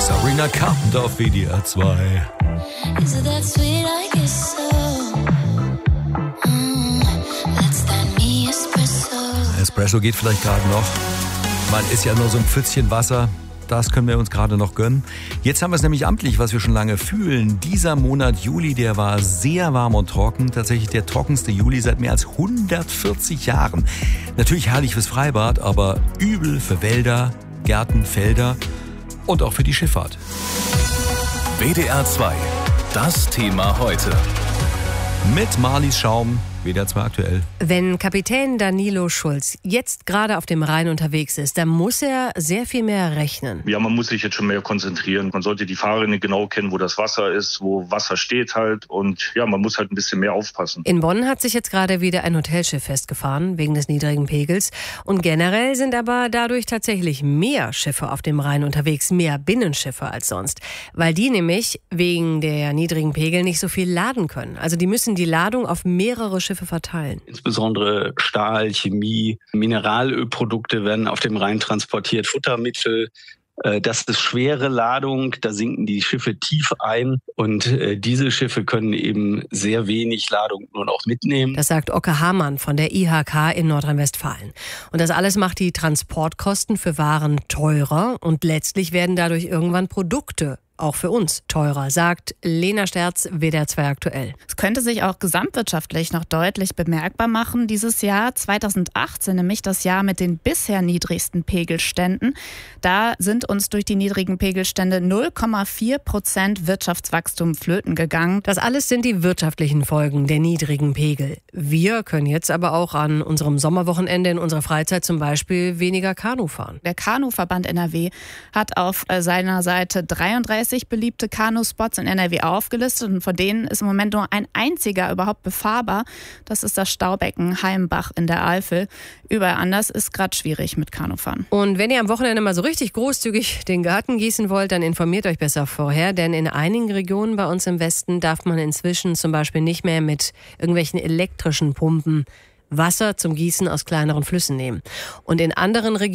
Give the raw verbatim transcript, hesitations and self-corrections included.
Sabrina Carpenter auf W D R zwei. Espresso geht vielleicht gerade noch. Man ist ja nur so ein Pfützchen Wasser. Das können wir uns gerade noch gönnen. Jetzt haben wir es nämlich amtlich, was wir schon lange fühlen. Dieser Monat Juli, der war sehr warm und trocken. Tatsächlich der trockenste Juli seit mehr als hundertvierzig Jahren. Natürlich herrlich fürs Freibad, aber übel für Wälder, Gärten, Felder und auch für die Schifffahrt. W D R zwei, das Thema heute. Mit Marlies Schaum, W D R zwei aktuell. Wenn Kapitän Danilo Schulz jetzt gerade auf dem Rhein unterwegs ist, dann muss er sehr viel mehr rechnen. Ja, man muss sich jetzt schon mehr konzentrieren. Man sollte die Fahrrinne genau kennen, wo das Wasser ist, wo Wasser steht halt. Und ja, man muss halt ein bisschen mehr aufpassen. In Bonn hat sich jetzt gerade wieder ein Hotelschiff festgefahren, wegen des niedrigen Pegels. Und generell sind aber dadurch tatsächlich mehr Schiffe auf dem Rhein unterwegs, mehr Binnenschiffe als sonst. Weil die nämlich wegen der niedrigen Pegel nicht so viel laden können. Also die müssen die Ladung auf mehrere Schiffe verteilen. Insbesondere Stahl, Chemie, Mineralölprodukte werden auf dem Rhein transportiert, Futtermittel. Das ist schwere Ladung, da sinken die Schiffe tief ein und diese Schiffe können eben sehr wenig Ladung nur noch mitnehmen. Das sagt Okke Hamann von der I H K in Nordrhein-Westfalen. Und das alles macht die Transportkosten für Waren teurer und letztlich werden dadurch irgendwann Produkte auch für uns teurer, sagt Lena Sterz, W D R zwei aktuell. Es könnte sich auch gesamtwirtschaftlich noch deutlich bemerkbar machen dieses Jahr. zweitausendachtzehn, nämlich das Jahr mit den bisher niedrigsten Pegelständen. Da sind uns durch die niedrigen Pegelstände null Komma vier Prozent Wirtschaftswachstum flöten gegangen. Das alles sind die wirtschaftlichen Folgen der niedrigen Pegel. Wir können jetzt aber auch an unserem Sommerwochenende in unserer Freizeit zum Beispiel weniger Kanu fahren. Der Kanuverband N R W hat auf seiner Seite dreiunddreißig beliebte Kanuspots in N R W aufgelistet und von denen ist im Moment nur ein einziger überhaupt befahrbar. Das ist das Staubecken Heimbach in der Eifel. Überall anders ist gerade schwierig mit Kanufahren. Und wenn ihr am Wochenende mal so richtig großzügig den Garten gießen wollt, dann informiert euch besser vorher, denn in einigen Regionen bei uns im Westen darf man inzwischen zum Beispiel nicht mehr mit irgendwelchen elektrischen Pumpen Wasser zum Gießen aus kleineren Flüssen nehmen. Und in anderen Regionen